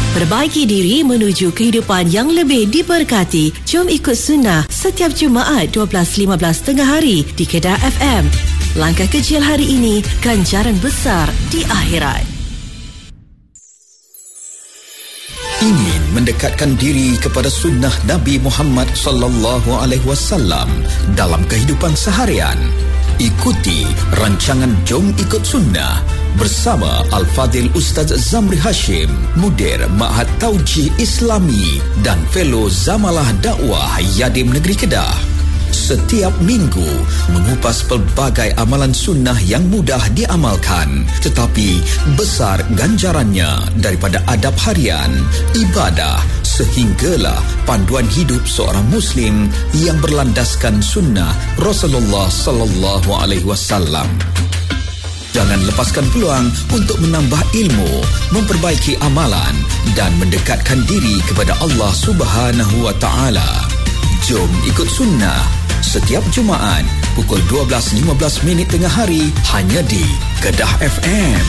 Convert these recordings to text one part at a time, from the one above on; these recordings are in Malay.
Perbaiki diri menuju kehidupan yang lebih diberkati. Jom ikut sunnah setiap Jumaat 12.15 tengah hari di Kedah FM. Langkah kecil hari ini, ganjaran besar di akhirat. Ingin mendekatkan diri kepada sunnah Nabi Muhammad sallallahu alaihi wasallam dalam kehidupan seharian? Ikuti rancangan Jom Ikut Sunnah bersama Al-Fadhil Ustaz Zamri Hashim, Mudir Ma'had Tauji Islami dan Fellow Zamalah Dakwah Yadim Negeri Kedah. Setiap minggu mengupas pelbagai amalan sunnah yang mudah diamalkan tetapi besar ganjarannya, daripada adab harian, ibadah sehinggalah panduan hidup seorang muslim yang berlandaskan sunnah Rasulullah sallallahu alaihi wasallam. Jangan lepaskan peluang untuk menambah ilmu, memperbaiki amalan dan mendekatkan diri kepada Allah Subhanahu wa taala. Jom ikut sunnah setiap Jumaat pukul 12.15 tengah hari hanya di Kedah FM.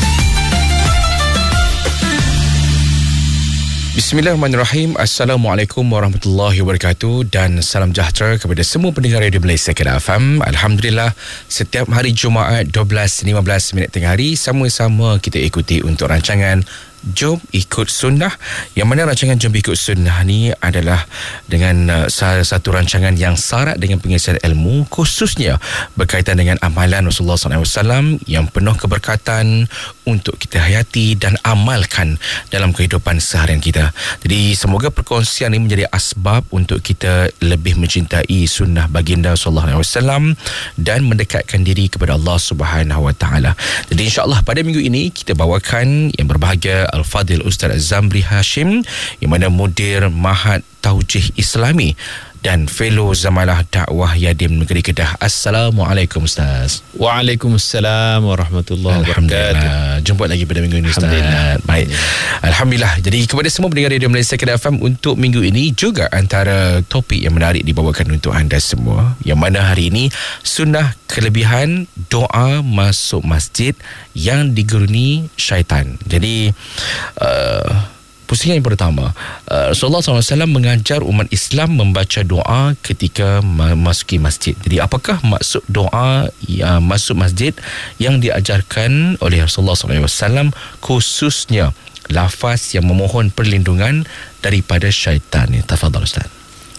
Bismillahirrahmanirrahim. Assalamualaikum warahmatullahi wabarakatuh dan salam sejahtera kepada semua pendengar Radio Malaysia Kedah FM. Alhamdulillah, setiap hari Jumaat 12.15 tengah hari sama-sama kita ikuti untuk rancangan Jom Ikut Sunnah, yang mana rancangan Jom Ikut Sunnah ni adalah dengan salah satu rancangan yang syarat dengan pengisian ilmu, khususnya berkaitan dengan amalan Rasulullah SAW yang penuh keberkatan untuk kita hayati dan amalkan dalam kehidupan seharian kita. Jadi semoga perkongsian ini menjadi asbab untuk kita lebih mencintai sunnah baginda sallallahu alaihi wasallam dan mendekatkan diri kepada Allah Subhanahu wa taala. Jadi insya-Allah pada minggu ini kita bawakan yang berbahagia Al-Fadhil Ustaz Zamri Hashim, yang mana Mudir Ma'had Tauji Islami dan Fellow Zamalah Dakwah Yadim Negeri Kedah. Assalamualaikum Ustaz. Waalaikumsalam warahmatullahi wabarakatuh. Jumpa lagi pada minggu ini Ustaz. Baik. Alhamdulillah. Jadi kepada semua pendengar Radio Malaysia Kedah FM, untuk minggu ini juga antara topik yang menarik dibawakan untuk anda semua, yang mana hari ini sunnah kelebihan doa masuk masjid yang digeruni syaitan. Jadi pusingan yang pertama, Rasulullah SAW mengajar umat Islam membaca doa ketika memasuki masjid. Jadi apakah maksud doa yang masuk masjid yang diajarkan oleh Rasulullah SAW, khususnya lafaz yang memohon perlindungan daripada syaitan? Tafadhal Ustaz.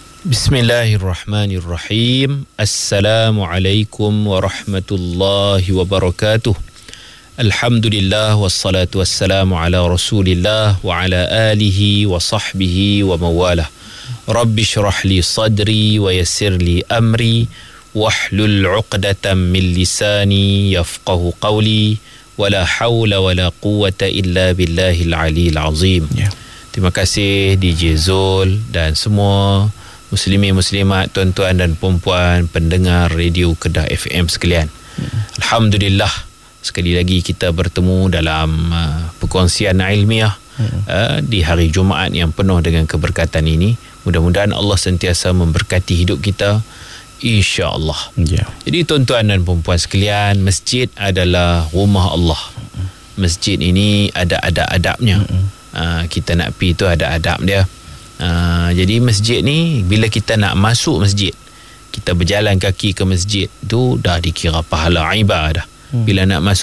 Bismillahirrahmanirrahim. Assalamualaikum warahmatullahi wabarakatuh. Alhamdulillah wassalatu wassalamu ala Rasulillah wa ala alihi wa sahbihi wa mawalah. Rabbi shrah li sadri wa yassir li amri wahlul 'uqdatam min lisani yafqahu qawli wa la hawla wa la quwwata illa billahil aliyil azim. Terima kasih DJ Zul dan semua muslimin muslimat, tuan-tuan dan puan-puan pendengar Radio Kedah FM sekalian. Alhamdulillah, sekali lagi kita bertemu dalam perkongsian ilmiah di hari Jumaat yang penuh dengan keberkatan ini. Mudah-mudahan Allah sentiasa memberkati hidup kita, insya-Allah. Jadi tuan-tuan dan puan-puan sekalian, masjid adalah rumah Allah. Masjid ini ada adab-adabnya. Kita nak pergi tu ada adab dia. Jadi masjid ni, bila kita nak masuk masjid, kita berjalan kaki ke masjid tu dah dikira pahala ibadah. Bila nak masuk